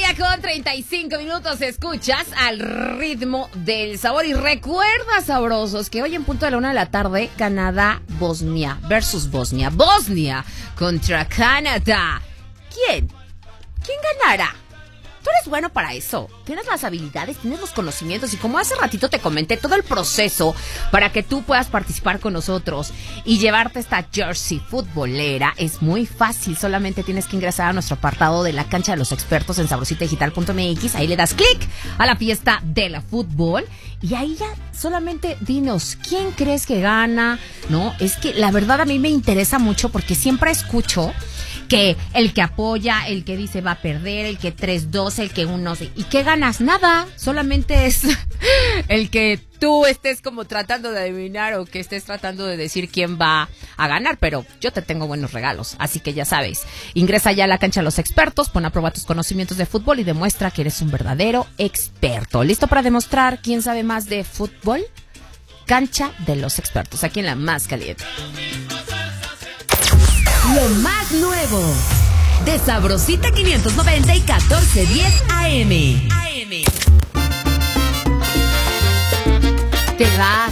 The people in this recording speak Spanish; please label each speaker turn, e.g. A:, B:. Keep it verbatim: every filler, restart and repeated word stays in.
A: día con treinta y cinco minutos. Escuchas al ritmo del sabor. Y recuerda, sabrosos, que hoy en punto de la una de la tarde, Canadá-Bosnia versus Bosnia. Bosnia contra Canadá. ¿Quién? ¿Quién ganará? Tú eres bueno para eso. Tienes las habilidades, tienes los conocimientos. Y como hace ratito te comenté, todo el proceso para que tú puedas participar con nosotros y llevarte esta jersey futbolera es muy fácil. Solamente tienes que ingresar a nuestro apartado de la cancha de los expertos en sabrosita digital punto m x. Ahí le das clic a la fiesta de la fútbol. Y ahí ya solamente dinos, ¿quién crees que gana? No, es que la verdad a mí me interesa mucho porque siempre escucho que el que apoya, el que dice va a perder, el que tres dos, el que uno... ¿Y qué ganas? Nada, solamente es el que tú estés como tratando de adivinar o que estés tratando de decir quién va a ganar, pero yo te tengo buenos regalos, así que ya sabes, ingresa ya a la cancha de los expertos, pon a prueba tus conocimientos de fútbol y demuestra que eres un verdadero experto. ¿Listo para demostrar quién sabe más de fútbol? Cancha de los expertos, aquí en la más caliente.
B: Lo más nuevo de Sabrosita quinientos noventa y catorce diez A M.
A: Te va